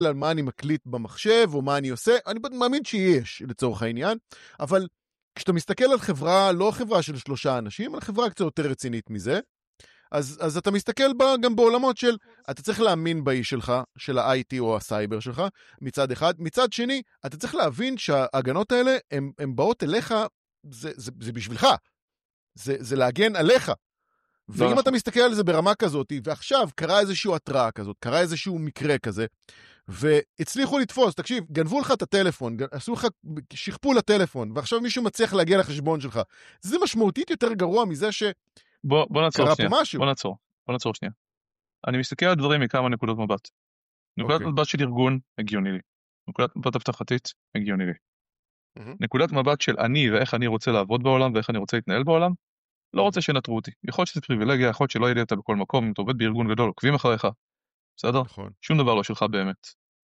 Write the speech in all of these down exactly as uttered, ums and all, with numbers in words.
על מה אני מקליט במחשב, או מה אני עושה, אני מאמין שיש לצורך העניין, אבל כשאתה מסתכל על חברה, לא חברה של שלושה אנשים, על חברה קצת יותר רצינית מזה, אז, אז אתה מסתכל בה גם בעולמות של, אתה צריך להאמין באיש שלך, של ה-איי טי או הסייבר שלך, מצד אחד. מצד שני, אתה צריך להבין שההגנות האלה, הן באות אליך, זה, זה, זה בשבילך. זה, זה להגן עליך. ואם אתה מסתכל על זה ברמה כזאת, ועכשיו קרה איזשהו התראה כזאת, קרה איזשהו מקרה כזה, והצליחו לתפוס, תקשיב, גנבו לך את הטלפון, עשו לך, שכפו לטלפון, ועכשיו מישהו מצליח להגיע לחשבון שלך. זה משמעותית יותר גרוע מזה ש... בוא, בוא נעצור שנייה, בוא נעצור, בוא נעצור שנייה. אני מסתכל על דברים מכמה נקודות מבט. נקודת מבט של ארגון, הגיוני לי. נקודת מבט הבטחתית, הגיוני לי. נקודת מבט של אני ואיך אני רוצה לעבוד בעולם, ואיך אני רוצה להתנהל בעולם, לא רוצה שנטרו אותי. יכול להיות שזה פריבילגיה, יכול להיות שלא יהיה לי אותה בכל מקום, אם אתה עובד בארגון גדול, עוקבים אחריך. בסדר? נכון. שום דבר לא שלך באמת.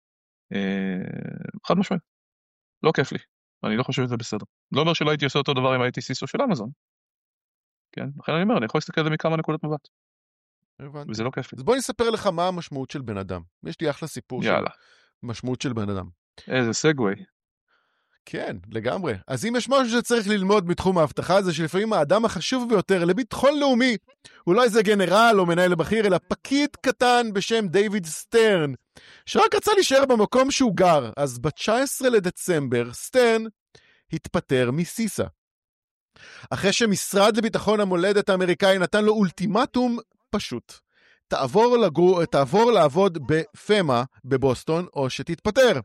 חד משמעית. לא כיף לי. אני לא חושב שזה בסדר. לא אומר שלא הייתי עושה אותו דבר אם הייתי סיסו של אמזון. כן? לכן אני אומר, אני יכול להסתכל על זה מכמה נקודות מבט. הבנתי. וזה לא כיף לי. אז בוא נספר לך מה המשמעות של בן אדם. יש לי אחלה סיפור יאללה. של משמעות של בן אדם. איזה סגווי. כן, לגמרי. אז אם יש משהו שצריך ללמוד בתחום ההבטחה, זה שלפעמים האדם החשוב ביותר לביטחון לאומי, הוא לא איזה גנרל או מנהל בכיר, אלא פקיד קטן בשם דיוויד סטרן, שרק רצה להישאר במקום שהוא גר. אז ב-תשעה עשר לדצמבר, סטרן התפטר מסיסה. אחרי שמשרד לביטחון המולדת האמריקאי נתן לו אולטימטום פשוט. תעבור, לגור, תעבור לעבוד בפמה בבוסטון, או שתתפטר.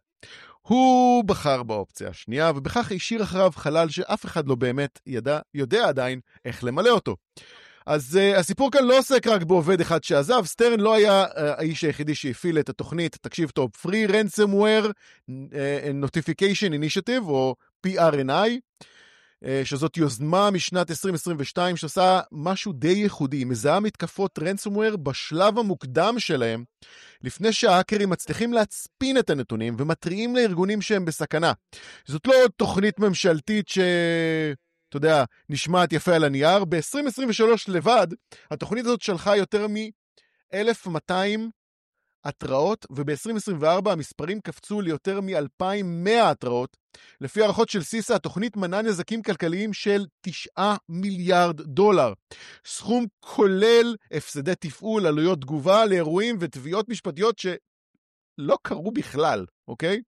הוא בחר באופציה השנייה, ובכך השאיר אחריו חלל שאף אחד לא באמת ידע, יודע עדיין איך למלא אותו. אז uh, הסיפור כאן לא עוסק רק בעובד אחד שעזב. סטרן לא היה uh, האיש היחידי שהפעיל את התוכנית, תקשיב טוב, Free Ransomware uh, Notification Initiative, או פי אר אן איי, uh, שזאת יוזמה משנת עשרים עשרים ושתיים, שעושה משהו די ייחודי, מזהה מתקפות Ransomware בשלב המוקדם שלהם, לפני שההאקרים מצליחים להצפין את הנתונים ומטריעים לארגונים שהם בסכנה. זאת לא תוכנית ממשלתית ש... אתה יודע, נשמעת יפה על הנייר. ב-עשרים עשרים ושלוש לבד, התוכנית הזאת שלחה יותר מ-אלף ומאתיים התראות, וב-עשרים עשרים וארבע המספרים קפצו ליותר מ-אלפיים ומאה התראות. לפי הערכות של סיסה, התוכנית מנעה נזקים כלכליים של תשעה מיליארד דולר. סכום כולל הפסדי תפעול, עלויות תגובה לאירועים ותביעות משפטיות שלא קרו בכלל, אוקיי?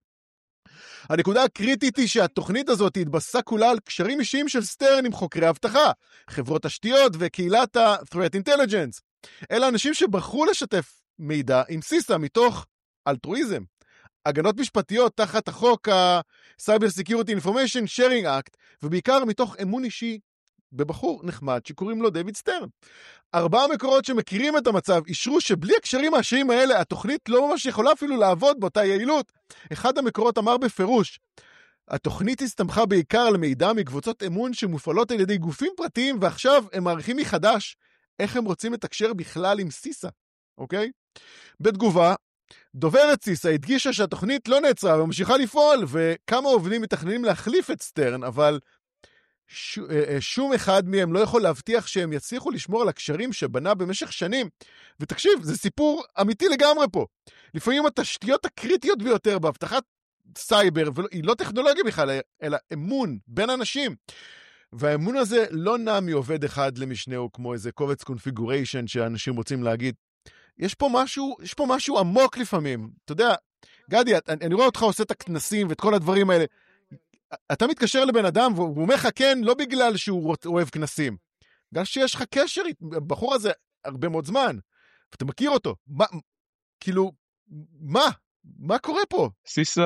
הנקודה הקריטית היא שהתוכנית הזאת התבססה כולה על קשרים אישיים של סטרן עם חוקרי אבטחה, חברות תשתיות וקהילת ה-Threat Intelligence. אלה אנשים שבחרו לשתף מידע עם סיסה מתוך אלטרואיזם. הגנות משפטיות תחת החוק ה-Cyber Security Information Sharing Act, ובעיקר מתוך אמון אישי בבחור נחמד שקוראים לו דיוויד סטרן. ארבעה מקורות שמכירים את המצב אישרו שבלי הקשרים האישיים האלה התוכנית לא ממש יכולה אפילו לעבוד באותה יעילות. אחד המקורות אמר בפירוש, התוכנית הסתמכה בעיקר על מידע מקבוצות אמון שמופעלות על ידי גופים פרטיים, ועכשיו הם מעריכים מחדש איך הם רוצים לתקשר בכלל עם סיסה, אוקיי? בתגובה, דוברת סיסה הדגישה שהתוכנית לא נעצרה וממשיכה לפעול, וכמה עובדים מתכננים להחליף את סטרן, אבל ש... שום אחד מהם לא יכול להבטיח שהם יצליחו לשמור על הקשרים שבנה במשך שנים. ותקשיב, זה סיפור אמיתי לגמרי פה. לפעמים התשתיות הקריטיות ביותר בהבטחת סייבר, והיא לא טכנולוגיה בכלל, אלא אמון בין אנשים. והאמון הזה לא נע מעובד אחד למשנהו, כמו איזה קובץ קונפיגוריישן שאנשים רוצים להגיד. יש פה משהו, יש פה משהו עמוק לפעמים. אתה יודע, גדי, אני, אני רואה אותך עושה את הכנסים ואת כל הדברים האלה. אתה מתקשר לבן אדם והוא אומר לך כן, לא בגלל שהוא אוהב כנסים. בגלל שיש לך קשר, בחור הזה הרבה מאוד זמן, ואתה מכיר אותו. מה, כאילו, מה? מה קורה פה? סיסה,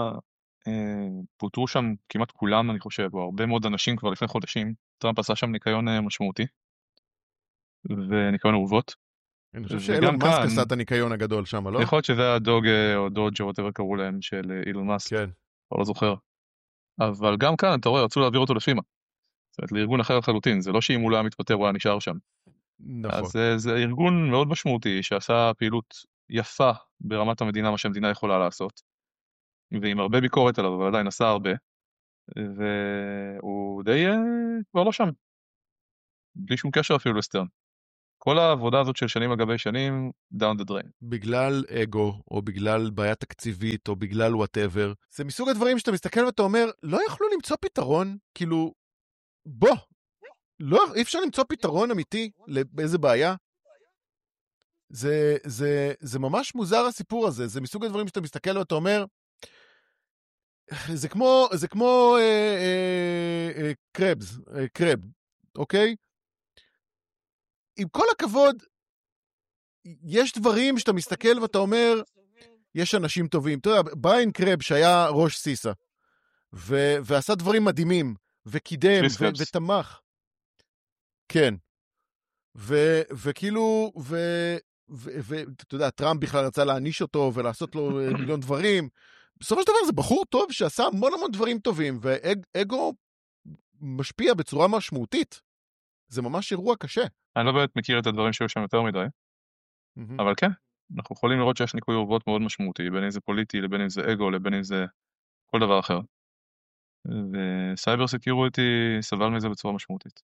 אה, פוטרו שם כמעט כולם, אני חושב, או הרבה מאוד אנשים כבר לפני חודשים. טראמפ עשה שם ניקיון אה, משמעותי, וניקיון אהובות. אני חושב שאילון מאסק עשה את הניקיון הגדול שם, לא? יכול להיות שזה הדוג או דודג' או whatever קראו להם של אילון מאסק. כן. או לא זוכר. אבל גם כאן, אתה רואה, רצו להעביר אותו לפימה. זאת אומרת, לארגון אחר לחלוטין. זה לא שאם הוא לא היה מתפטר, הוא היה נשאר שם. נכון. אז זה, זה ארגון מאוד משמעותי, שעשה פעילות יפה ברמת המדינה, מה שהמדינה יכולה לעשות. ועם הרבה ביקורת עליו, אבל עדיין עשה הרבה. והוא די כבר לא שם. בלי שום קשר אפילו לסטרן. כל העבודה הזאת של שנים אגבי שנים, down the drain. בגלל אגו, או בגלל בעיה תקציבית, או בגלל whatever. זה מסוג הדברים שאתה מסתכל ואתה אומר, לא יכלו למצוא פתרון, כאילו, בוא, לא, אי אפשר למצוא פתרון אמיתי לאיזה בעיה. זה, זה, זה ממש מוזר הסיפור הזה, זה מסוג הדברים שאתה מסתכל ואתה אומר, זה כמו, זה כמו אה, אה, אה, קרבס, אה, קרב, אוקיי? עם כל הכבוד, יש דברים שאתה מסתכל ואתה אומר, יש אנשים טובים. אתה יודע, בריין קרב שהיה ראש סיסה, ו- ועשה דברים מדהימים, וקידם, ו- ותמך. כן. ו- וכאילו, ואתה יודע, טראמפ בכלל רצה להעניש אותו, ולעשות לו מיליון דברים. בסופו של דבר זה בחור טוב שעשה המון המון דברים טובים, ואגו משפיע בצורה משמעותית. זה ממש אירוע קשה. אני לא באמת מכיר את הדברים שהיו שם יותר מדי, אבל כן, אנחנו יכולים לראות שיש ניקוי אורוות מאוד משמעותי, בין אם זה פוליטי, לבין אם זה אגו, לבין אם זה כל דבר אחר. וסייבר סקיוריטי סבל מזה בצורה משמעותית.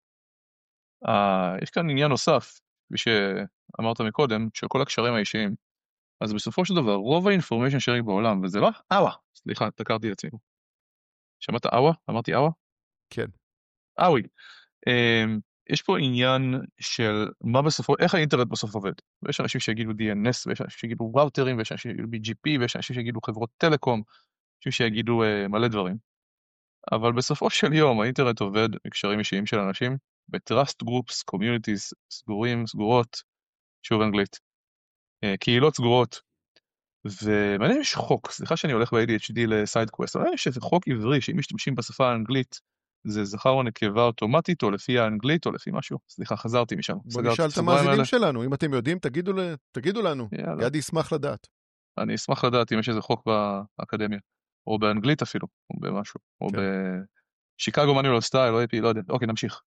יש כאן עניין נוסף, כפי שאמרת מקודם, של כל הקשרים האישיים. אז בסופו של דבר, רוב האינפורמיישן שיירינג בעולם, וזה לא אווה, סליחה, תקרתי את עצמי. שמעת אווה? אמרתי אווה? כן. אווי. יש פה עניין של מה בסופו, איך האינטרנט בסוף עובד. ויש אנשים שיגידו די אן אס, ויש אנשים שיגידו ראוטרים, ויש אנשים שיגידו בי ג'י פי, ויש אנשים שיגידו חברות טלקום, אנשים שיגידו uh, מלא דברים. אבל בסופו של יום האינטרנט עובד בקשרים אישיים של אנשים, ב-trust groups, communities, סגורים, סגורות, שוב אנגלית, uh, קהילות סגורות. ומעניין יש חוק, סליחה שאני הולך ב-איי די אייץ' די לסייד קווסט, אבל יש איזה חוק עברי שאם משתמשים בשפה האנגלית, זה זכר או נקבה אוטומטית, או לפי האנגלית, או לפי משהו. סליחה, חזרתי משם. בוא נשאל את המאזינים שלנו, אם אתם יודעים, תגידו, תגידו לנו. ידי ישמח לדעת. אני אשמח לדעת אם יש איזה חוק באקדמיה, או באנגלית אפילו, או במשהו, או בשיקגו מניואל סטייל, או איי פי, לא יודע. אוקיי, נמשיך.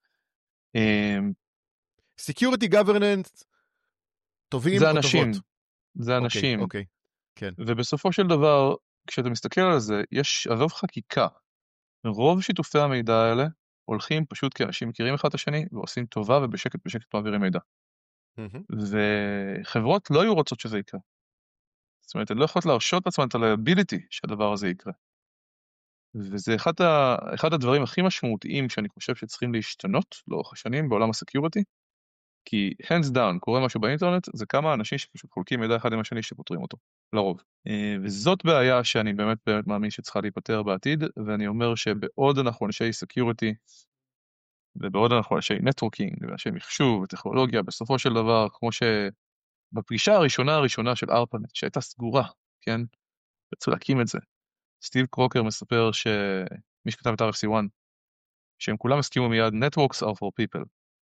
Security governance, טובים או טובות? זה אנשים. אוקיי, כן. ובסופו של דבר, כשאתה מסתכל על זה, יש עזוב חקיקה. רוב שיתופי המידע האלה הולכים פשוט כי אנשים מכירים אחד את השני ועושים טובה ובשקט בשקט מעבירים מידע. וחברות לא היו רוצות שזה יקרה. זאת אומרת, הן לא יכולות להרשות לעצמן את ה-liability שהדבר הזה יקרה. וזה אחד, ה... אחד הדברים הכי משמעותיים שאני חושב שצריכים להשתנות לאורך השנים בעולם הסקיוריטי, כי hands down קורה משהו באינטרנט, זה כמה אנשים שפשוט חולקים מידע אחד עם השני שפותרים אותו, לרוב. וזאת בעיה שאני באמת באמת מאמין שצריכה להיפטר בעתיד, ואני אומר שבעוד אנחנו אנשי סקיוריטי, ובעוד אנחנו אנשי נטוורקינג, ואנשי מחשוב וטכנולוגיה, בסופו של דבר, כמו שבפגישה הראשונה הראשונה של ארפנט, שהייתה סגורה, כן? רצו להקים את זה. סטיב קרוקר מספר שמי שכתב את אר אף סי אחת, שהם כולם הסכימו מיד, Networks are for people.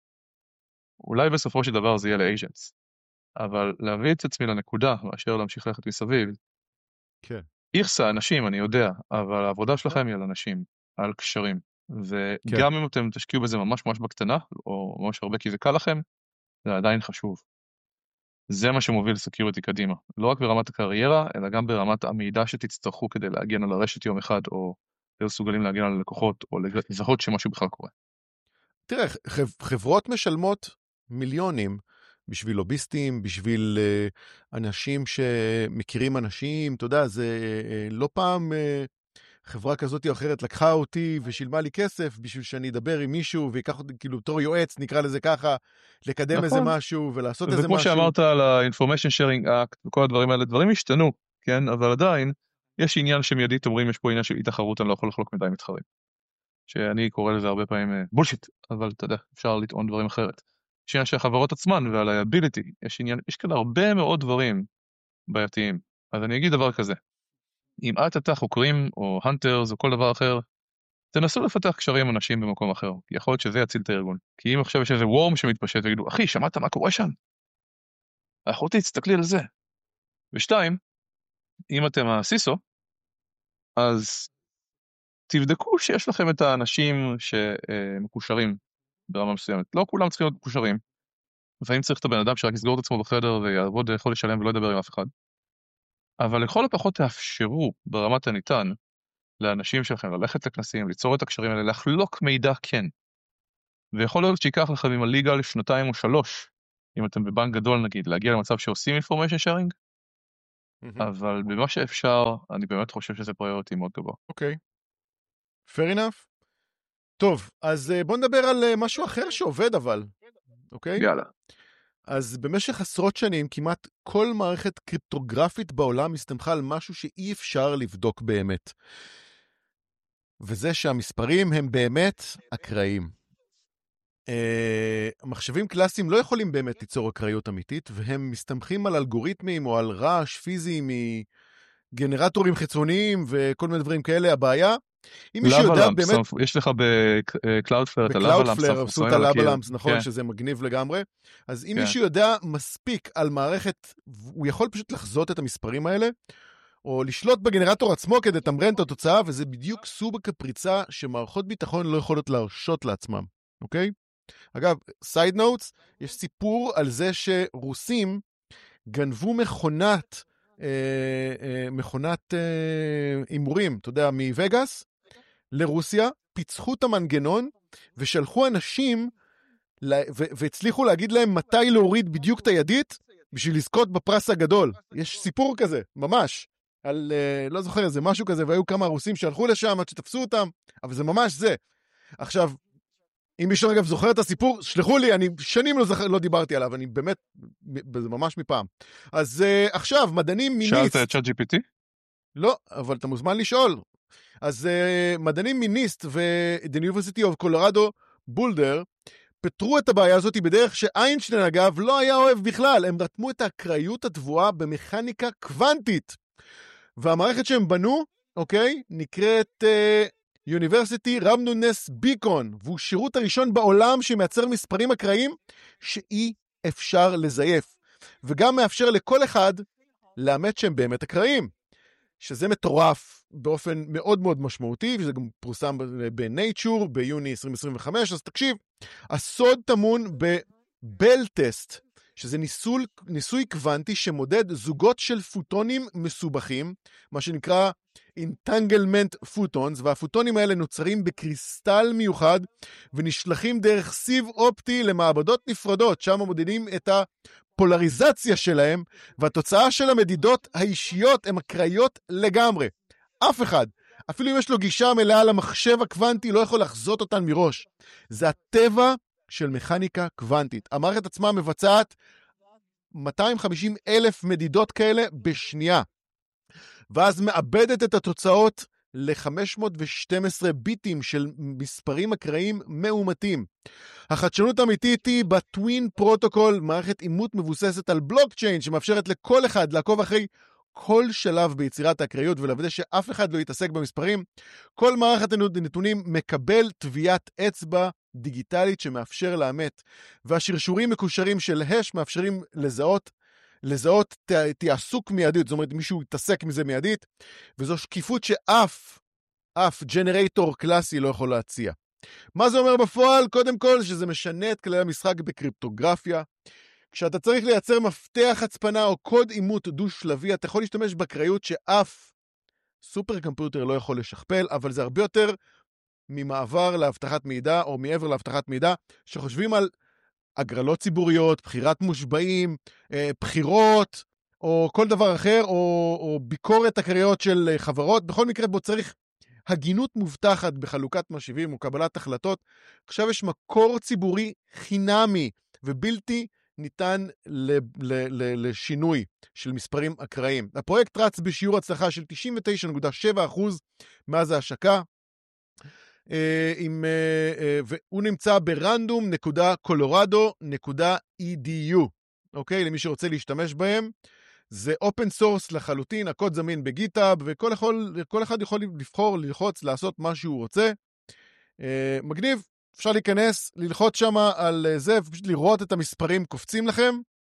אולי בסופו של דבר זה יהיה ל-agents. אבל להביא את עצמי לנקודה, מאשר להמשיך ללכת מסביב. כן. איכסה, אנשים, אני יודע, אבל העבודה שלכם היא על אנשים, על קשרים. וגם אם אתם תשקיעו בזה ממש ממש בקטנה, או ממש הרבה כי זה קל לכם, זה עדיין חשוב. זה מה שמוביל סקיוריטי קדימה. לא רק ברמת הקריירה, אלא גם ברמת המידע שתצטרכו כדי להגן על הרשת יום אחד, או להיות סוגלים להגן על הלקוחות, או לזהות שמשהו בכלל קורה. תראה, חברות משלמות מיליונים בשביל לוביסטים, בשביל uh, אנשים שמכירים אנשים, אתה יודע, זה uh, לא פעם uh, חברה כזאת או אחרת לקחה אותי ושילמה לי כסף בשביל שאני אדבר עם מישהו ויקח אותי, כאילו, תור יועץ, נקרא לזה ככה, לקדם נכון. איזה משהו ולעשות איזה משהו. וכמו שאמרת על ה-Information Sharing Act וכל הדברים האלה, דברים השתנו, כן? אבל עדיין, יש עניין שמיידית אומרים, יש פה עניין של אי תחרות, אני לא יכול לחלוק מדי מתחרים. שאני קורא לזה הרבה פעמים בולשיט, אבל אתה יודע, אפשר לטעון דברים אחרת. יש עניין של החברות עצמן ועל ה-ability, יש עניין, יש כאן הרבה מאוד דברים בעייתיים. אז אני אגיד דבר כזה, אם את אתה חוקרים או הנטרס או כל דבר אחר, תנסו לפתח קשרים עם אנשים במקום אחר, כי יכול להיות שזה יציל את הארגון. כי אם עכשיו יש איזה וורם שמתפשט ויגידו, אחי, שמעת מה קורה שם? אחותי, תסתכלי על זה. ושתיים, אם אתם הסיסו, אז תבדקו שיש לכם את האנשים שמקושרים ברמה מסוימת. לא כולם צריכים להיות מקושרים. לפעמים צריך את הבן אדם שרק יסגור את עצמו בחדר ויעבוד, יכול לשלם ולא ידבר עם אף אחד. אבל לכל הפחות תאפשרו ברמת הניתן לאנשים שלכם ללכת לכנסים, ליצור את הקשרים האלה, לחלוק מידע כן. ויכול להיות שיקח לכם עם הליגה לשנתיים או שלוש אם אתם בבנק גדול נגיד, להגיע למצב שעושים information sharing, אבל במה שאפשר, אני באמת חושב שזה פריוריטי מאוד גבוה. אוקיי. Fair enough. טוב, אז בוא נדבר על משהו אחר שעובד אבל, אוקיי? יאללה. אז במשך עשרות שנים, כמעט כל מערכת קריפטוגרפית בעולם הסתמכה על משהו שאי אפשר לבדוק באמת. וזה שהמספרים הם באמת אקראיים. Uh, מחשבים קלאסיים לא יכולים באמת ליצור אקראיות אמיתית, והם מסתמכים על אלגוריתמים או על רעש פיזי מגנרטורים חיצוניים וכל מיני דברים כאלה. הבעיה, אם מישהו יודע באמת... יש לך בקלאודפלר את הלאבלאמפס. בקלאודפלר עשו את הלאבלאמפס, נכון, שזה מגניב לגמרי. אז אם מישהו יודע מספיק על מערכת, הוא יכול פשוט לחזות את המספרים האלה, או לשלוט בגנרטור עצמו כדי לתמרן את התוצאה, וזה בדיוק סוג הפריצה שמערכות ביטחון לא יכולות להרשות לעצמם, אוקיי? אגב, סייד נוטס, יש סיפור על זה שרוסים גנבו מכונת, אה, אה, מכונת אה, אימורים, אתה יודע, מווגאס, לרוסיה, פיצחו את המנגנון, ושלחו אנשים, ו- והצליחו להגיד להם מתי להוריד בדיוק את הידית, בשביל לזכות בפרס הגדול. יש סיפור כזה, ממש. על, אה, לא זוכר, זה משהו כזה, והיו כמה רוסים שהלכו לשם, עד שתפסו אותם, אבל זה ממש זה. עכשיו, אם מישהו אגב זוכר את הסיפור, שלחו לי, אני שנים לא, זכר, לא דיברתי עליו, אני באמת, זה ממש מפעם. אז uh, עכשיו, מדענים מניסט... שאלת את צ'אט ג'י פי טי? לא, אבל אתה מוזמן לשאול. אז uh, מדענים מניסט ו-The University of Colorado Boulder פתרו את הבעיה הזאת בדרך שאיינשטיין אגב לא היה אוהב בכלל. הם רתמו את האקראיות התבואה במכניקה קוונטית. והמערכת שהם בנו, אוקיי, נקראת... Uh, University Ramnunes Beacon, והוא שירות הראשון בעולם שמייצר מספרים אקראיים שאי אפשר לזייף, וגם מאפשר לכל אחד לאמת שהם באמת אקראיים, שזה מטורף באופן מאוד מאוד משמעותי, וזה גם פורסם ב-Nature ביוני עשרים עשרים וחמש. אז תקשיב, הסוד טמון בבל טסט, שזה ניסוי, ניסוי קוונטי שמודד זוגות של פוטונים מסובכים, מה שנקרא entanglement photons, והפוטונים האלה נוצרים בקריסטל מיוחד, ונשלחים דרך סיב אופטי למעבדות נפרדות, שם מודדים את הפולריזציה שלהם, והתוצאה של המדידות האישיות הן אקראיות לגמרי. אף אחד, אפילו אם יש לו גישה מלאה למחשב הקוונטי, לא יכול לחזות אותן מראש. זה הטבע של מכניקה קוונטית. המערכת עצמה מבצעת מאתיים וחמישים אלף מדידות כאלה בשנייה. ואז מאבדת את התוצאות ל-חמש מאות ושתים עשרה ביטים של מספרים אקראיים מאומתים. החדשנות האמיתית היא בטווין פרוטוקול, מערכת אימות מבוססת על בלוקצ'יין, שמאפשרת לכל אחד לעקוב אחרי כל שלב ביצירת האקראיות ולוודא שאף אחד לא יתעסק במספרים. כל מערכת הנתונים מקבל טביעת אצבע דיגיטלית שמאפשר לאמת, והשרשורים מקושרים של הש מאפשרים לזהות לזהות תעסוק מיידית, זאת אומרת מישהו יתעסק מזה מיידית, וזו שקיפות שאף אף ג'נרייטור קלאסי לא יכול להציע. מה זה אומר בפועל? קודם כל שזה משנה את כללי המשחק בקריפטוגרפיה. כשאתה צריך לייצר מפתח הצפנה או קוד אימות דו-שלבי, אתה יכול להשתמש באקראיות שאף סופר קומפיוטר לא יכול לשכפל, אבל זה הרבה יותר ממעבר להבטחת מידע, או מעבר להבטחת מידע, שחושבים על הגרלות ציבוריות, בחירת מושבעים, בחירות, או כל דבר אחר, או, או ביקורת הקריות של חברות. בכל מקרה בו צריך הגינות מובטחת בחלוקת משיבים או קבלת החלטות. עכשיו יש מקור ציבורי חינמי ובלתי ניתן ל, ל, ל, לשינוי של מספרים אקראיים. הפרויקט רץ בשיעור הצלחה של תשעים ותשע נקודה שבע אחוז מאז ההשקה, עם, והוא נמצא ברנדום נקודה קולורדו נקודה אי די יו. אוקיי? למי שרוצה להשתמש בהם. זה אופן סורס לחלוטין, הקוד זמין בגיטאב, וכל יכול, כל אחד יכול לבחור, ללחוץ, לעשות מה שהוא רוצה. מגניב, אפשר להיכנס, ללחוץ שם על זה, ופשוט לראות את המספרים קופצים לכם,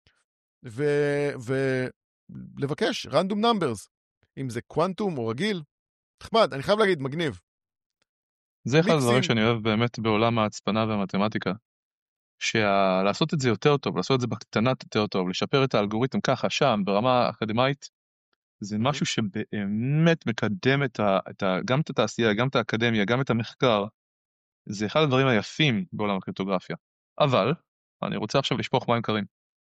ולבקש random numbers, אם זה קוונטום או רגיל. נחמד, אני חייב להגיד, מגניב. זה אחד הדברים שאני אוהב באמת בעולם ההצפנה והמתמטיקה, שלעשות את זה יותר טוב, לעשות את זה בקטנת יותר טוב, לשפר את האלגוריתם ככה שם, ברמה אקדמית, זה משהו שבאמת מקדם את ה, את ה, גם את התעשייה, גם את האקדמיה, גם את המחקר. זה אחד הדברים היפים בעולם הקריפטוגרפיה. אבל, אני רוצה עכשיו לשפוך מים קרים.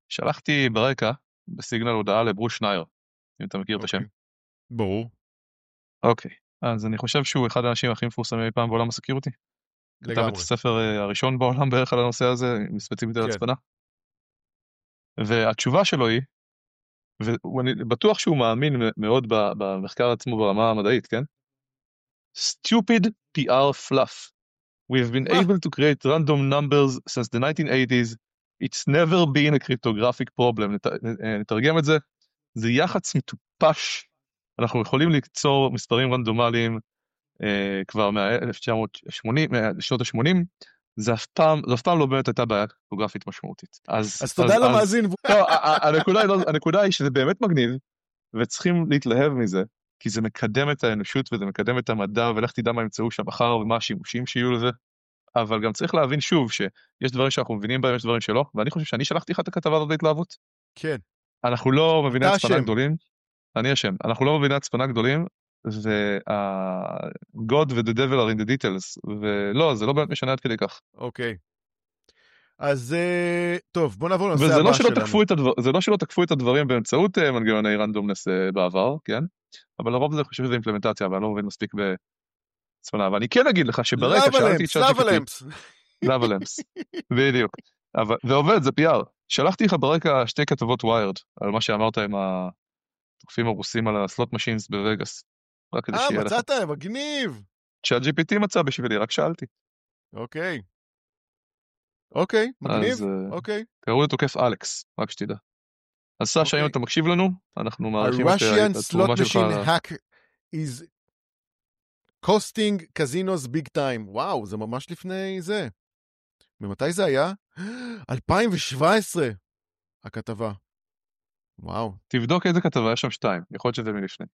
שלחתי ברקע, בסיגנל הודעה לברוס שנייר, אם אתה מכיר okay. את השם. ברור. אוקיי, okay. אז אני חושב שהוא אחד האנשים הכי מפורסמים פעם בעולם הסקיוריטי. כתב את הספר הראשון בעולם בערך על הנושא הזה, ספציפית על הצפנה. והתשובה שלו היא, ואני בטוח שהוא מאמין מאוד במחקר עצמו ברמה המדעית, כן? Stupid פי אר fluff. We've been able to create random numbers since the nineteen eighties. It's never been a cryptographic problem. נתרגם את זה. זה יחץ מטופש. אנחנו יכולים ליצור מספרים רנדומליים אה, כבר מ-אלף תשע מאות שמונים, משנות ה-שמונים. זה אף פעם, זה אף פעם לא באמת הייתה בעיה קריפטוגרפית משמעותית. אז, אז תודה למאזין. לא, הנקודה היא, הנקודה היא שזה באמת מגניב, וצריכים להתלהב מזה, כי זה מקדם את האנושות וזה מקדם את המדע, ולך תדע מה ימצאו שם מחר ומה השימושים שיהיו לזה. אבל גם צריך להבין שוב שיש דברים שאנחנו מבינים בהם, יש דברים שלא, ואני חושב שאני שלחתי לך את הכתבה הזאת להתלהבות. כן. אנחנו לא מביני הצפנה גדולים. אני אשם. אנחנו לא מביני הצפנה גדולים, ו-God ו-the devil are in the details, ולא, זה לא באמת משנה עד כדי כך. אוקיי. אז טוב, בוא נעבור לנושא הבא שלנו. וזה לא שלא תקפו את הדברים באמצעות מנגנוני רנדומנס בעבר, כן? אבל לרוב זה חושב שזה אימפלמנטציה, אבל אני לא מבין מספיק בצפנה. ואני כן אגיד לך שברקע שאלתי... לאבלמפס, לאבלמפס, בדיוק. ועובד, זה פי אר. שלחתי לך ברקע שתי כתבות ויירד, על מה שאמרת עם התוקפים הרוסים על הסלוט משינס בווגאס. אה, מצאת, מגניב. צ'אט ג'י פי טי מצא בשבילי, רק שאלתי. אוקיי. אוקיי, מגניב. אוקיי. קראו לתוקף אלכס, רק שתדע. אז סשה, אם אתה מקשיב לנו, אנחנו מעריכים את התרומה שלך. A Russian slot machine hack is costing casinos big time. וואו, זה ממש לפני זה. ממתי זה היה? אלפיים שבע עשרה, הכתבה. וואו. תבדוק איזה כתבה, יש שם שתיים. יכול להיות שזה מלפני.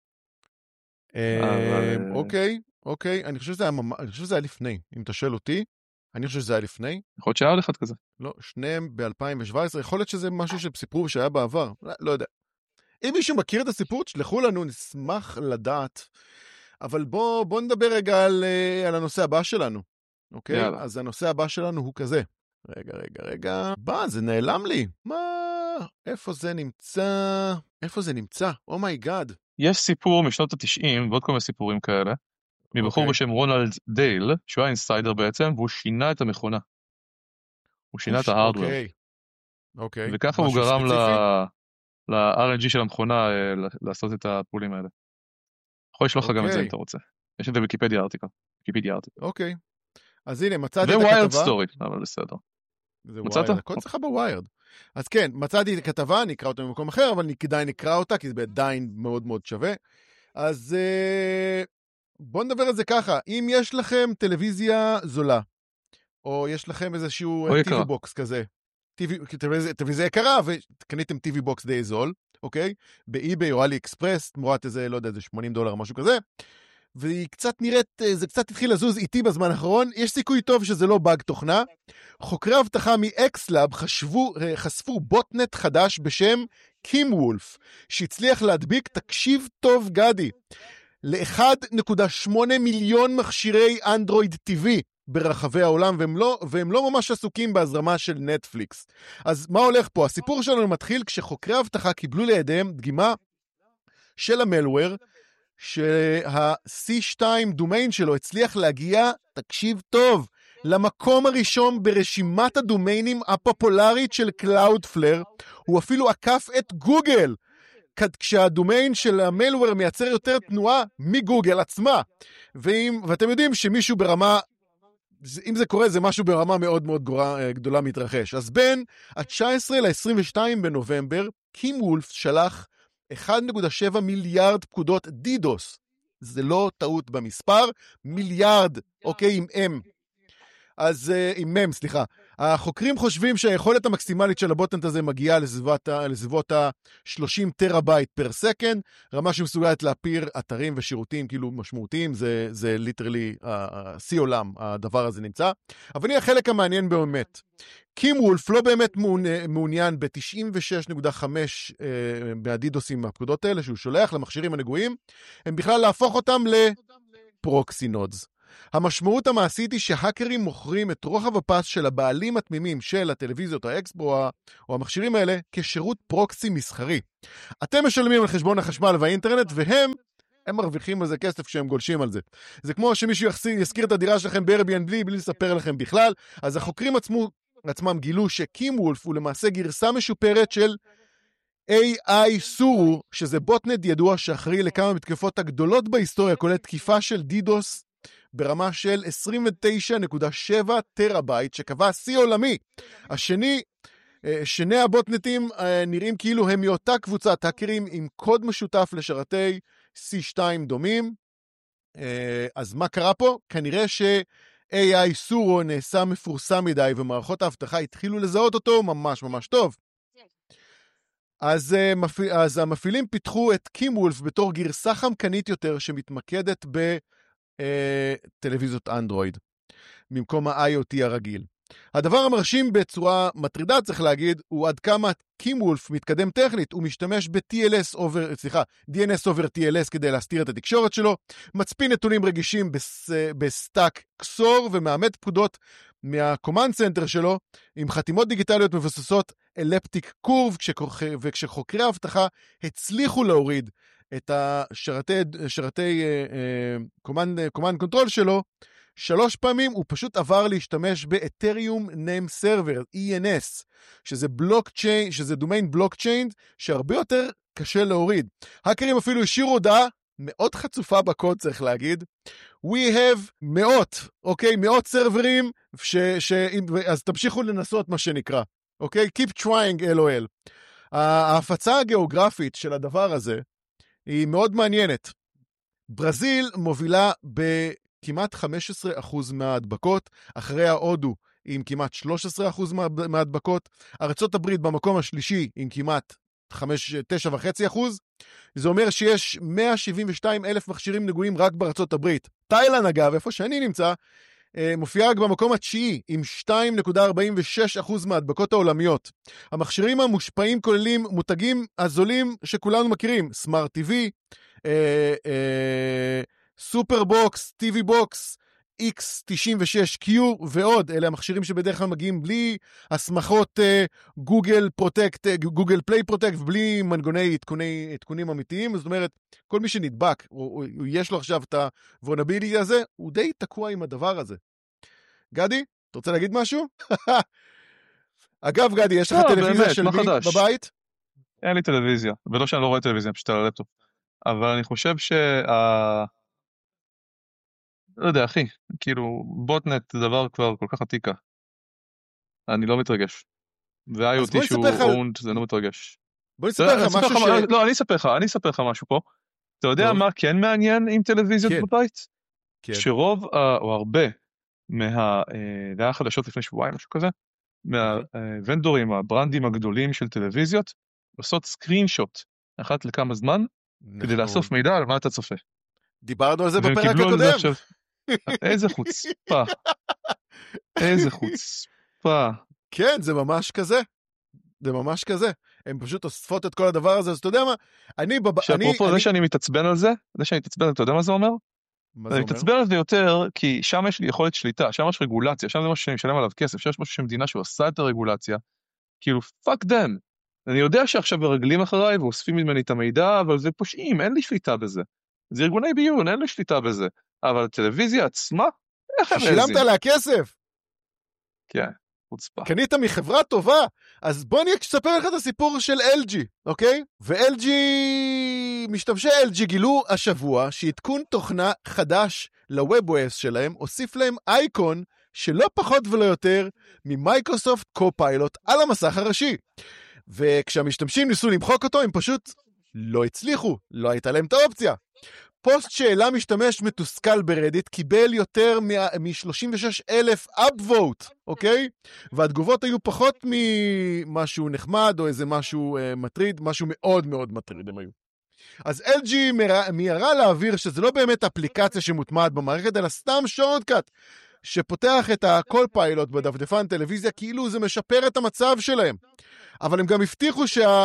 אוקיי, אוקיי. אני חושב שזה היה לפני. אם אתה שואל אותי, אני חושב שזה היה לפני. יכול להיות שהיה עוד אחד כזה. לא, שניהם ב-אלפיים שבע עשרה. יכול להיות שזה משהו שסיפרו שהיה בעבר. לא יודע. אם מישהו מכיר את הסיפור, שלחו לנו, נשמח לדעת. אבל בוא, בוא נדבר רגע על, על הנושא הבא שלנו. אוקיי? יאללה. אז הנושא הבא שלנו הוא כזה. רגע, רגע, רגע. בא, זה נעלם לי. מה? איפה זה נמצא? איפה זה נמצא? אומייגאד. יש סיפור משנות ה-תשעים, ועוד כל מיני סיפורים כאלה, מבחור okay. בשם רונלד דייל, שהוא היה אינסיידר בעצם, והוא שינה את המכונה. הוא שינה את ההארדוור. אוקיי. אוקיי. וככה הוא גרם ל-אר אן ג'י של המכונה לעשות את הפעולים האלה. יכול לשלוח לך גם את זה אם אתה רוצה. יש את זה בוויקיפדיה ארטיקל. ויקיפדיה ארטיקל. אוקיי. אז הנה, מצאתי את הכתבה. וויירד סטורי, אבל בסדר. מצאת? הכל צריך בוויירד. אז כן, מצאתי את הכתבה, נקרא אותה במקום אחר, אבל כדאי נקרא אותה, כי זה עדיין מאוד מאוד שווה. אז בואו נדבר על זה ככה. אם יש לכם טלוויזיה זולה, או יש לכם איזשהו טיווי בוקס כזה, טלוויזיה יקרה, וקניתם טיווי בוקס די זול, אוקיי? באי-ביי או אלי אקספרס, תמורת איזה, לא יודע, איזה שמונים דולר או משהו כזה, והיא קצת נראית, זה קצת התחיל לזוז איתי בזמן האחרון, יש סיכוי טוב שזה לא באג תוכנה. חוקרי אבטחה מ-Xlab חשבו, חשפו בוטנט חדש בשם קים וולף, שהצליח להדביק, תקשיב טוב גדי, ל-אחד נקודה שמונה מיליון מכשירי אנדרואיד טיווי ברחבי העולם, והם לא, והם לא ממש עסוקים בהזרמה של נטפליקס. אז מה הולך פה? הסיפור שלנו מתחיל כשחוקרי אבטחה קיבלו לידיהם דגימה של המלוור, שה-סי שתיים דומיין שלו הצליח להגיע, תקשיב טוב, למקום הראשון ברשימת הדומיינים הפופולרית של Cloudflare. הוא אפילו עקף את גוגל, כשהדומיין של המלוור מייצר יותר תנועה מגוגל עצמה. ואם, ואתם יודעים שמישהו ברמה, אם זה קורה, זה משהו ברמה מאוד מאוד גדולה, גדולה מתרחש. אז בין ה-תשע עשרה ל-עשרים ושתיים בנובמבר, קים וולף שלח אחד נקודה שבע מיליארד פקודות דידוס. זה לא טעות במספר, מיליארד, אוקיי, עם M. אז עם M, סליחה. החוקרים חושבים שהיכולת המקסימלית של הבוטנט הזה מגיעה לסביבות ה-שלושים טראבייט פר סקנד, רמה שמסוגלת להפיר אתרים ושירותים כאילו משמעותיים, זה, זה ליטרלי, השיא עולם, הדבר הזה נמצא. אבל הנה החלק המעניין באמת. קים וולף לא באמת מעוניין ב-תשעים ושש נקודה חמש מהדידוסים מהפקודות האלה שהוא שולח למכשירים הנגועים, הם בכלל להפוך אותם לפרוקסי נודס. המשמעות המעשית היא שהאקרים מוכרים את רוחב הפס של הבעלים התמימים של הטלוויזיות, האקסבו או המכשירים האלה כשירות פרוקסי מסחרי. אתם משלמים על חשבון החשמל והאינטרנט, והם הם מרוויחים על זה כסף כשהם גולשים על זה. זה כמו שמישהו יזכיר את הדירה שלכם ב-Airbnb בלי לספר לכם בכלל. אז החוקרים עצמו, עצמם גילו שקים וולף הוא למעשה גרסה משופרת של איי איי סורו, שזה בוטנט ידוע שאחראי לכמה מתקפות הגדולות בהיסטוריה, כולל תקיפה של דידוס ברמה של עשרים ותשע נקודה שבע טראבייט, שקבע שיא עולמי. השני, שני הבוטנטים נראים כאילו הם מאותה קבוצת האקרים עם קוד משותף לשרתי סי שתיים דומים. אז מה קרה פה? כנראה ש-איי איי סורו נעשה מפורסם מדי, ומערכות ההבטחה התחילו לזהות אותו ממש ממש טוב. אז, אז המפעילים פיתחו את קים וולף בתור גרסה חמקנית יותר שמתמקדת בטלוויזיות אנדרואיד, במקום ה-איי או טי הרגיל. הדבר המרשים בצורה מטרידה, צריך להגיד, הוא עד כמה קים וולף מתקדם טכנית. הוא משתמש ב-טי אל אס over, סליחה, די אן אס over טי אל אס כדי להסתיר את התקשורת שלו, מצפין נתונים רגישים בס, בסטאק קסור, ומאמת פקודות מהקומנד סנטר שלו, עם חתימות דיגיטליות מבוססות אלפטיק קורב, וכשחוקרי ההבטחה הצליחו להוריד את השרתי, שרתי קומנד, קומנד קונטרול שלו, שלוש פעמים הוא פשוט עבר להשתמש באתריום ניימ סרבר, אי אן אס, שזה בלוקצ'יין, שזה דומיין בלוקצ'יין, שהרבה יותר קשה להוריד. האקרים אפילו השאירו הודעה מאוד חצופה בקוד, צריך להגיד. We have מאות, אוקיי? מאות סרברים, ש, ש, אז תמשיכו לנסות מה שנקרא. אוקיי? Keep trying, אל או אל. ההפצה הגיאוגרפית של הדבר הזה היא מאוד מעניינת. ברזיל מובילה ב... כמעט חמישה עשר אחוז מההדבקות, אחרי ההודו עם כמעט שלושה עשר אחוז מההדבקות, ארצות הברית במקום השלישי עם כמעט תשע נקודה חמש אחוז, זה אומר שיש מאה שבעים ושתיים אלף מכשירים נגועים רק בארצות הברית. תאילנד אגב, איפה שאני נמצא, מופיעה רק במקום התשיעי עם שתיים נקודה ארבעים ושש אחוז מההדבקות העולמיות. המכשירים המושפעים כוללים מותגים הזולים שכולנו מכירים, סמארט טיווי, אה, אה, סופר בוקס, טיווי בוקס, אקס תשעים ושש קיו ועוד. אלה המכשירים שבדרך כלל מגיעים בלי הסמכות גוגל פרוטקט, גוגל פליי פרוטקט, ובלי מנגוני עדכוני, עדכונים אמיתיים. זאת אומרת, כל מי שנדבק, או, או יש לו עכשיו את הוולנביליטי הזה, הוא די תקוע עם הדבר הזה. גדי, אתה רוצה להגיד משהו? אגב, גדי, יש לך לא, טלוויזיה באמת, של מי בבית? אין לי טלוויזיה, ולא שאני לא רואה טלוויזיה, פשוט על הלפטופ. אבל אני חושב שה... לא יודע, אחי, כאילו, בוטנט זה דבר כבר כל כך עתיקה. אני לא מתרגש. ו-איי או טי שהוא אונד, זה לא מתרגש. בוא נספר לך משהו ש... לא, אני אספר לך, אני אספר לך משהו פה. אתה יודע מה כן מעניין עם טלוויזיות בבית? שרוב, או הרבה, מה... זה היה חדשות לפני שבועיים, משהו כזה, מהוונדורים, הברנדים הגדולים של טלוויזיות, עושות סקרינשוט, אחת לכמה זמן, כדי לאסוף מידע על מה אתה צופה. דיברנו על זה בפרק הקודם. איזה חוצפה. איזה חוצפה. כן, זה ממש כזה. זה ממש כזה. הם פשוט אוספות את כל הדבר הזה, אז אתה יודע מה? אני... שאפרופו זה שאני מתעצבן על זה, זה שאני מתעצבן, אתה יודע מה זה אומר? אני מתעצבן על זה יותר, כי שם יש לי יכולת שליטה, שם יש רגולציה, שם זה משהו שאני משלם עליו כסף, שם יש משהו שמדינה שעושה את הרגולציה, כאילו, fuck them. אני יודע שעכשיו מרגלים אחריי ואוספים ממני את המידע, אבל זה פושעים, אין לי שליטה בזה. זה ארגוני ביון, אין לי שליטה בזה. אבל הטלוויזיה עצמה, איך הם שילמת לה כסף. כן, חוצפה. קנית מחברה טובה. אז בוא אני אספר לך את הסיפור של אל ג'י, אוקיי? ו-אל ג'י, משתמשי אל ג'י גילו השבוע שעדכון תוכנה חדש ל-WebOS שלהם, הוסיף להם אייקון שלא פחות ולא יותר ממייקרוסופט קו-פיילוט על המסך הראשי. וכשהמשתמשים ניסו למחוק אותו, הם פשוט לא הצליחו, לא הייתה להם את האופציה. פוסט שאלה משתמש מתוסכל ברדיט קיבל יותר מ-שלושים ושש אלף אפ-ווט, אוקיי? והתגובות היו פחות ממשהו נחמד או איזה משהו אה, מטריד, משהו מאוד מאוד מטריד הם היו. אז אל ג'י מיירה להעביר שזה לא באמת אפליקציה שמוטמעת במערכת, אלא סתם שורטקאט שפותח את הכל פיילוט בדפדפן טלוויזיה, כאילו זה משפר את המצב שלהם. אבל הם גם הבטיחו שה...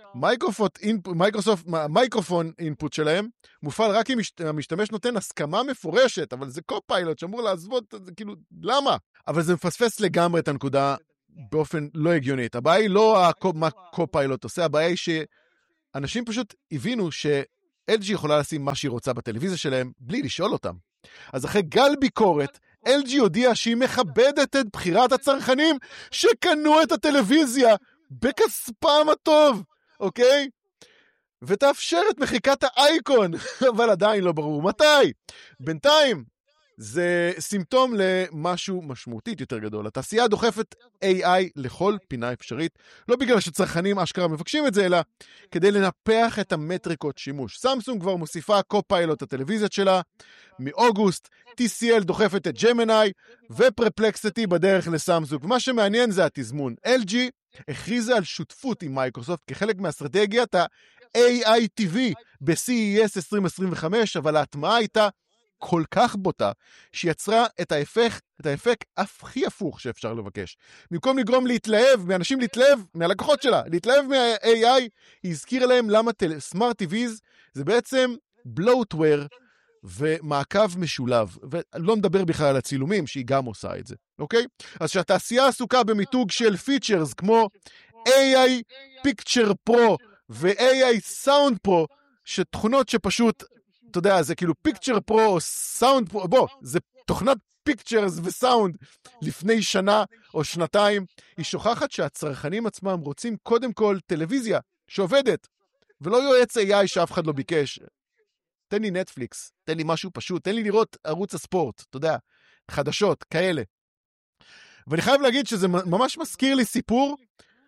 מייקרוסופט, מייקרופון אינפוט שלהם, מופעל רק אם המשתמש נותן הסכמה מפורשת, אבל זה קופיילוט שאמור לעזבות, זה כאילו, למה? אבל זה מפספס לגמרי את הנקודה באופן לא הגיונית. הבעיה היא לא מה קופיילוט עושה, הבעיה היא שאנשים פשוט הבינו ש-אל ג'י יכולה לשים מה שהיא רוצה בטלוויזיה שלהם, בלי לשאול אותם. אז אחרי גל ביקורת, אל ג'י הודיעה שהיא מכבדת את בחירת הצרכנים שקנו את הטלוויזיה בכספם הטוב, אוקיי? ותאפשר את מחיקת האייקון, אבל עדיין לא ברור מתי. בינתיים, זה סימפטום למשהו משמעותית יותר גדול. התעשייה דוחפת איי איי לכל פינה אפשרית, לא בגלל שצרכנים אשכרה מבקשים את זה, אלא כדי לנפח את המטריקות שימוש. סמסונג כבר מוסיפה קופיילוט הטלוויזיות שלה, מאוגוסט, טי סי אל דוחפת את ג'מיני, ופרפלקסיטי בדרך לסמסונג. ומה שמעניין זה התזמון. אל ג'י הכריזה על שותפות עם מייקרוסופט כחלק מאסטרטגיית ה-איי איי טי וי ב-סי אי אס עשרים עשרים וחמש, אבל ההטמעה הייתה כל כך בוטה, שיצרה את האפקט, את האפקט הכי הפוך שאפשר לבקש. במקום לגרום להתלהב, מאנשים להתלהב, מהלקוחות שלה, להתלהב מה-איי איי, היא הזכירה להם למה סמארט טי ויז זה בעצם בלוטוור ומעקב משולב, ולא מדבר בכלל על הצילומים, שהיא גם עושה את זה, אוקיי? אז שהתעשייה עסוקה במיתוג של פיצ'רס, כמו איי איי Picture Pro ו-איי איי Sound Pro, שתכונות שפשוט אתה יודע, זה כאילו פיקצ'ר פרו או סאונד פרו, בוא, זה תוכנת פיקצ'רס וסאונד לפני שנה או שנתיים. היא שוכחת שהצרכנים עצמם רוצים קודם כל טלוויזיה שעובדת, ולא יועץ איי איי שאף אחד לא ביקש. תן לי נטפליקס, תן לי משהו פשוט, תן לי לראות ערוץ הספורט, אתה יודע, חדשות, כאלה. ואני חייב להגיד שזה ממש מזכיר לי סיפור,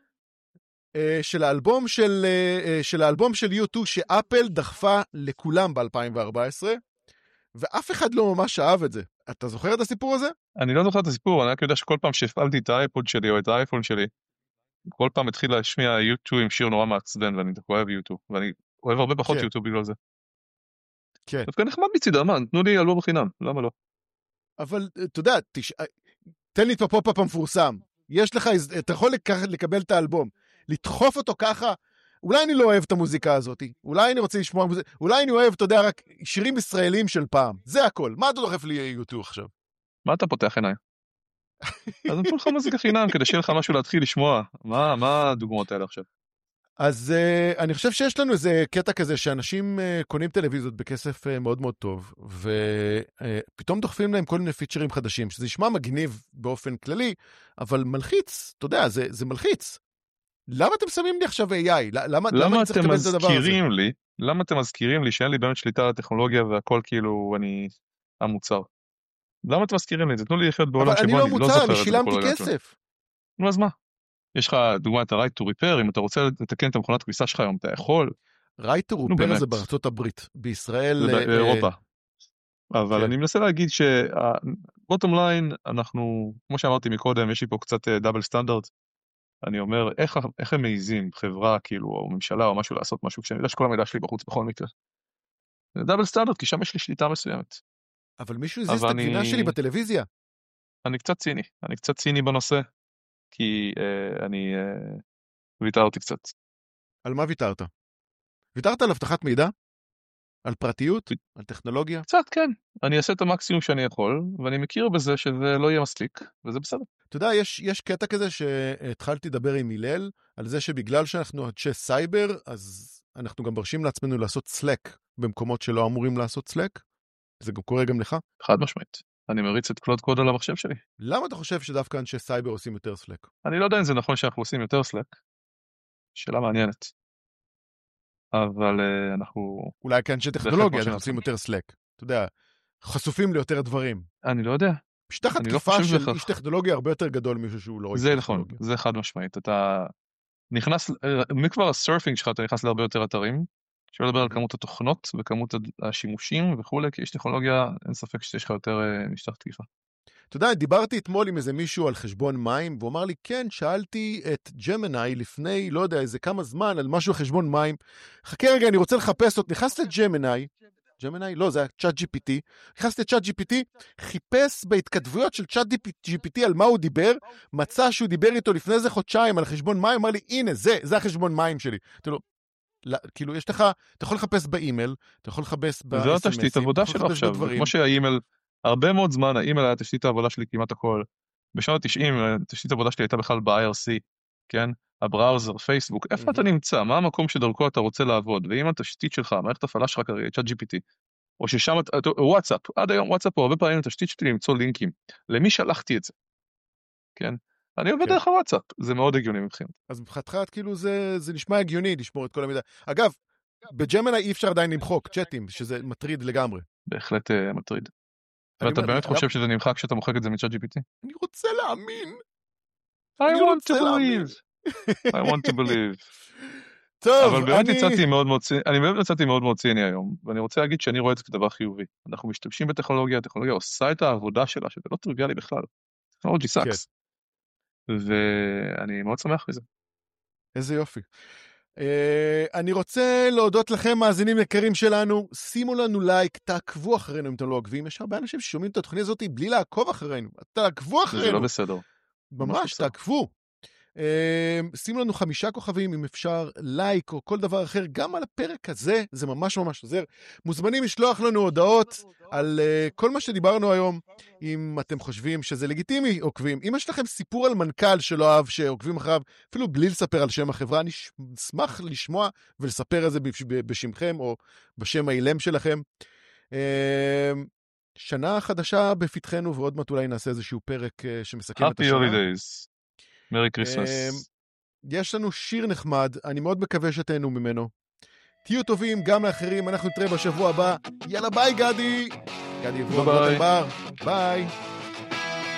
של האלבום של, של האלבום של יו טו שאפל דחפה לכולם ב-אלפיים וארבע עשרה, ואף אחד לא ממש אהב את זה. אתה זוכר את הסיפור הזה? אני לא זוכר את הסיפור, אני רק יודע שכל פעם שהפעלתי את האייפוד שלי או את האייפון שלי, כל פעם התחיל להשמיע יו טו עם שיר נורא מעצבן, ואני אוהב יו טו, ואני אוהב הרבה פחות יו טו בגלל זה. כן. דווקא נחמד מצידה, מה? תנו לי אלבום בחינם, למה לא? אבל, אתה יודע, תש... תן לי את הפופ-אפ המפורסם. יש לך, אתה יכול לקבל את האלבום. לדחוף אותו ככה, אולי אני לא אוהב את המוזיקה הזאת, אולי אני רוצה לשמוע מוזיקה, אולי אני אוהב, אתה יודע, רק שירים ישראלים של פעם, זה הכל. מה אתה דוחף לי יו טו עכשיו? מה אתה פותח עיניי? אז נתנו לך מוזיקה חינם, כדי שיהיה לך משהו להתחיל לשמוע. מה, מה הדוגמאות האלה עכשיו? אז uh, אני חושב שיש לנו איזה קטע כזה, שאנשים uh, קונים טלוויזיות בכסף uh, מאוד מאוד טוב, ופתאום uh, דוחפים להם כל מיני פיצ'רים חדשים, שזה ישמע מגניב באופן כללי, אבל מלחיץ, אתה יודע, זה, זה מלחיץ. למה אתם שמים לי עכשיו איי איי? למה, למה למה אתם מזכירים לי, למה אתם מזכירים לי שאין לי באמת שליטה על הטכנולוגיה והכל כאילו אני המוצר? למה אתם מזכירים לי? תנו לי לחיות בעולם שבו אני לא זוכר את אבל אני לא מוצר, אני שילמתי כסף. נו, אז מה? יש לך דוגמה את ה-Right to Repair, אם אתה רוצה לתקן את המכונת כביסה שלך היום, אתה יכול. Right to Repair זה בארצות הברית, בישראל... באירופה. אבל אני מנסה להגיד שה-bottom line, אנחנו, כמו שאמרתי מקודם, יש לי פה קצת דאבל סטנדרט, אני אומר, איך, איך הם מעיזים, חברה, כאילו, או ממשלה, או משהו לעשות משהו, כשאני יודע שכל המידע שלי בחוץ בכל מקרה. זה דאבל סטנדרט, כי שם יש לי שליטה מסוימת. אבל מישהו הזיז את הגבינה שלי בטלוויזיה. אני קצת ציני, אני קצת ציני בנושא, כי אה, אני אה, ויתרתי קצת. על מה ויתרת? ויתרת על הבטחת מידע? על פרטיות? על טכנולוגיה? קצת, כן. אני אעשה את המקסימום שאני יכול, ואני מכיר בזה שזה לא יהיה מספיק, וזה בסדר. אתה יודע, יש, יש קטע כזה שהתחלתי לדבר עם הלל, על זה שבגלל שאנחנו אנשי סייבר, אז אנחנו גם מרשים לעצמנו לעשות סלק, במקומות שלא אמורים לעשות סלק. זה גם קורה גם לך? חד משמעית. אני מריץ את קלוד קוד על המחשב שלי. למה אתה חושב שדווקא אנשי סייבר עושים יותר סלק? אני לא יודע אם זה נכון שאנחנו עושים יותר סלק. שאלה מעניינת. אבל uh, אנחנו... אולי כאנשי טכנולוגיה אנחנו עושים יותר סלק. אתה יודע, חשופים ליותר דברים. אני לא יודע. פשטח התקיפה לא של איש טכנולוגיה הרבה יותר גדול מישהו שהוא לא איש טכנולוגיה. זה נכון, זה חד משמעית. אתה נכנס, מכבר הסרפינג שלך אתה נכנס להרבה יותר אתרים, אפשר לדבר על כמות התוכנות וכמות השימושים וכו', כי יש טכנולוגיה, אין ספק שיש לך יותר משטח תקיפה. אתה יודע, דיברתי אתמול עם איזה מישהו על חשבון מים, והוא אמר לי, כן, שאלתי את ג'מיני לפני, לא יודע, איזה כמה זמן, על משהו על חשבון מים. חכה רגע, אני רוצה לחפש אותו. נכנס לג'מיני, ג'מיני? לא, זה היה צ'אט ג'י פי טי. נכנס לצ'אט ג'י פי טי, חיפש בהתכתבויות של צ'אט ג'י פי טי על מה הוא דיבר, מצא שהוא דיבר איתו לפני איזה חודשיים על חשבון מים, אמר לי, הנה, זה, זה החשבון מים שלי. אתה לו, כאילו, יש לך, אתה יכול לחפש באימייל, אתה יכול לחפש ב-אס אם אסים, זה התשתית עבודה שלו עכשיו, כמו שהאימייל, הרבה מאוד זמן, האימייל היה תשתית העבודה שלי כמעט הכל. בשנות ה-תשעים, תשתית העבודה שלי הייתה בכלל ב-איי אר סי, כן? הבראוזר, פייסבוק, איפה אתה נמצא? מה המקום שדרכו אתה רוצה לעבוד? ואם התשתית שלך, מערכת הפעלה שלך כרגע, צ'אט ג'י פי טי, או ששם, וואטסאפ, עד היום וואטסאפ הוא הרבה פעמים התשתית שלי למצוא לינקים. למי שלחתי את זה? כן? אני עובד דרך הוואטסאפ, זה מאוד הגיוני מבחינת. אז מבחינתך, כאילו, זה נשמע הגיוני לשמור את כל המידע. אגב, בג'מיני אי אפשר עדיין למחוק צ'אטים, שזה מטריד לגמרי. בהחלט מטריד. ואתה באמת חושב שזה נמחק כשאתה מוחק את זה מצ'אט ג'י פי טי? אני רוצה להאמין. I want to believe. I want to believe. טוב, אבל באמת יצאתי מאוד מאוד ציני, אני באמת יצאתי מאוד מאוד ציני היום, ואני רוצה להגיד שאני רואה את זה כדבר חיובי. אנחנו משתמשים בטכנולוגיה, הטכנולוגיה עושה את העבודה שלה, שזה לא טריוויאלי בכלל. טכנולוגי סאקס. ואני מאוד שמח בזה. איזה יופי. אני רוצה להודות לכם, מאזינים יקרים שלנו, שימו לנו לייק, תעקבו אחרינו אם אתם לא עוקבים, יש הרבה אנשים ששומעים את התוכנית הזאת בלי לעקוב אחרינו, תעקבו אחרינו. זה לא בסדר. ממש, תעקבו. שימו לנו חמישה כוכבים אם אפשר, לייק או כל דבר אחר, גם על הפרק הזה, זה ממש ממש עוזר. מוזמנים לשלוח לנו הודעות על כל מה שדיברנו היום, אם אתם חושבים שזה לגיטימי, עוקבים. אם יש לכם סיפור על מנכ"ל שלא אהב שעוקבים אחריו, אפילו בלי לספר על שם החברה, אני אשמח לשמוע ולספר את זה בשמכם או בשם האילם שלכם. שנה חדשה בפתחנו, ועוד מעט אולי נעשה איזשהו פרק שמסכם את השנה. Happy Holidays. מרי קריסמס. יש לנו שיר נחמד, אני מאוד מקווה שתהנו ממנו. תהיו טובים גם לאחרים, אנחנו נתראה בשבוע הבא. יאללה ביי גדי. גדי יבוא, ביי. ביי.